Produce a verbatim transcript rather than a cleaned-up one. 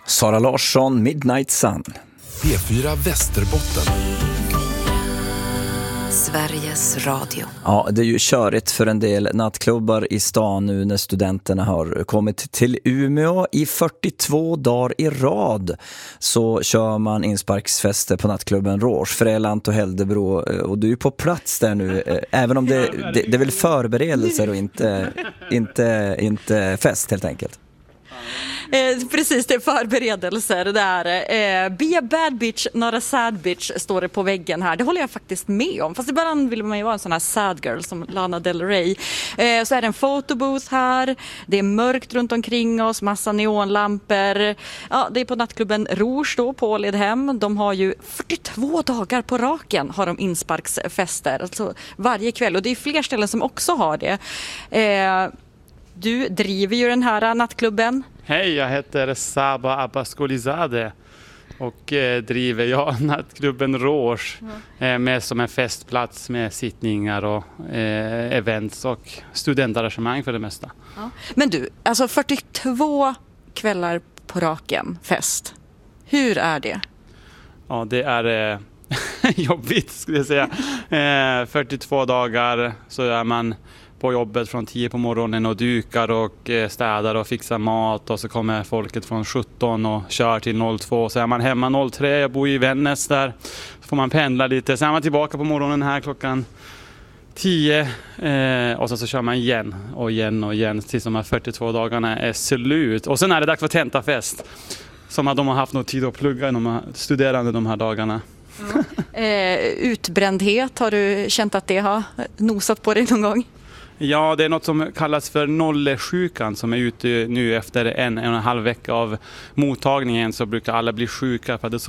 Sara Larsson, Midnight Sun. P fyra Västerbotten. Sveriges Radio. Ja, det är ju körigt för en del nattklubbar i stan nu när studenterna har kommit till Umeå. I fyrtiotvå dagar i rad så kör man insparksfester på nattklubben Rouge, Freland och Häldebro. Och du är på plats där nu, även om det, det, det är väl förberedelser och inte, inte, inte fest helt enkelt. Eh, precis, det är förberedelser där. Eh, Be a bad bitch, not a sad bitch står det på väggen här. Det håller jag faktiskt med om. Fast i början vill man ju vara en sån här sad girl som Lana Del Rey. Eh, så är det en fotobooth här. Det är mörkt runt omkring oss, massa neonlampor. Ja, det är på nattklubben Rouge då på Ålidhem. De har ju fyrtiotvå dagar på raken har de insparksfester. Alltså varje kväll. Och det är fler ställen som också har det. Eh, Du driver ju den här nattklubben. Hej, jag heter Saba Abbaskolizade och eh, driver jag nattklubben Rouge eh, med som en festplats med sittningar och eh, events och studentarrangemang för det mesta. Ja. Men du, alltså fyrtiotvå kvällar på raken fest. Hur är det? Ja, det är eh, jobbigt skulle jag säga. Eh, fyrtiotvå dagar så är man på jobbet från tio på morgonen och dukar och städar och fixar mat och så kommer folket från sjutton och kör till noll två och så är man hemma noll tre, jag bor i Vännäs där, så får man pendla lite, så är man tillbaka på morgonen här klockan tio eh, och så, så kör man igen och igen och igen tills de här fyrtiotvå dagarna är slut och sen är det dags för tentafest som att de har haft någon tid att plugga de här studerande de här dagarna. Mm. eh, utbrändhet, har du känt att det har nosat på dig någon gång? Ja, det är något som kallas för nollsjukan som är ute nu efter en, en och en halv vecka av mottagningen, så brukar alla bli sjuka för att det är så